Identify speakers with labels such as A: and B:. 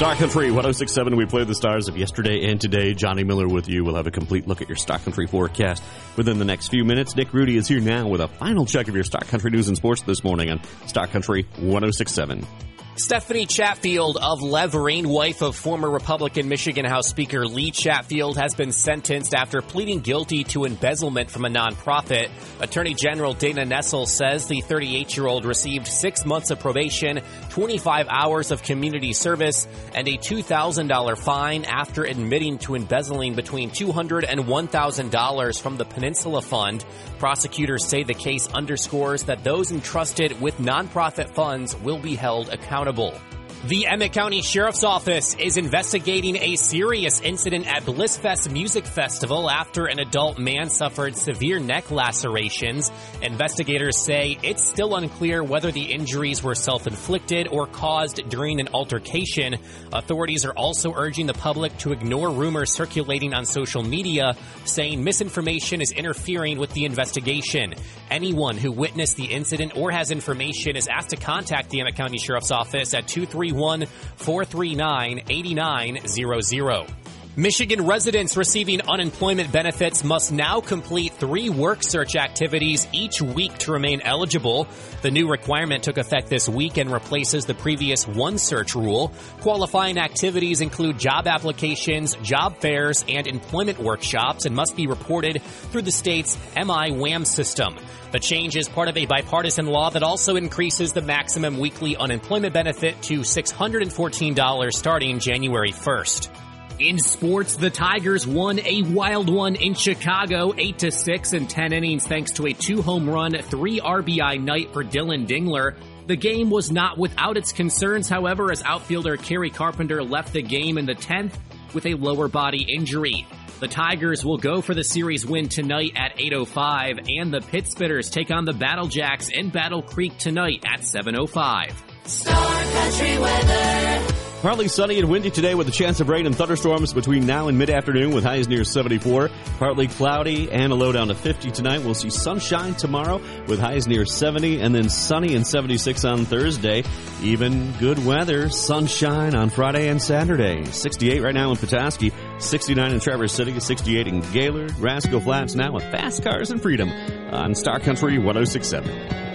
A: Star Country 106.7, we play the stars of yesterday and today. Johnny Miller with you. We'll have a complete look at your Star Country forecast within the next few minutes. Nick Rudy is here now with a final check of your Star Country news and sports this morning on Star Country 106.7.
B: Stephanie Chatfield of Levering, wife of former Republican Michigan House Speaker Lee Chatfield, has been sentenced after pleading guilty to embezzlement from a nonprofit. Attorney General Dana Nessel says the 38-year-old received 6 months of probation, 25 hours of community service, and a $2,000 fine after admitting to embezzling between $200,000 and $1,000 from the Peninsula Fund. Prosecutors say the case underscores that those entrusted with nonprofit funds will be held accountable. The Emmett County Sheriff's Office is investigating a serious incident at Blissfest Music Festival after an adult man suffered severe neck lacerations. Investigators say it's still unclear whether the injuries were self-inflicted or caused during an altercation. Authorities are also urging the public to ignore rumors circulating on social media, saying misinformation is interfering with the investigation. Anyone who witnessed the incident or has information is asked to contact the Emmett County Sheriff's Office at 231-439-8900. Michigan residents receiving unemployment benefits must now complete 3 work search activities each week to remain eligible. The new requirement took effect this week and replaces the previous 1 search rule. Qualifying activities include job applications, job fairs, and employment workshops and must be reported through the state's MI-WAM system. The change is part of a bipartisan law that also increases the maximum weekly unemployment benefit to $614 starting January 1st. In sports, the Tigers won a wild one in Chicago, 8-6 in 10 innings thanks to a 2-home run, 3 RBI night for Dylan Dingler. The game was not without its concerns, however, as outfielder Kerry Carpenter left the game in the 10th with a lower body injury. The Tigers will go for the series win tonight at 8:05, and the Pittsburghers take on the Battle Jacks in Battle Creek tonight at 7:05.
C: Star Country weather.
A: Partly sunny and windy today with a chance of rain and thunderstorms between now and mid-afternoon with highs near 74. Partly cloudy and a low down to 50 tonight. We'll see sunshine tomorrow with highs near 70 and then sunny and 76 on Thursday. Even good weather, sunshine on Friday and Saturday. 68 right now in Petoskey, 69 in Traverse City, 68 in Gaylord, Rascal Flats now with Fast Cars and Freedom on Star Country 106.7.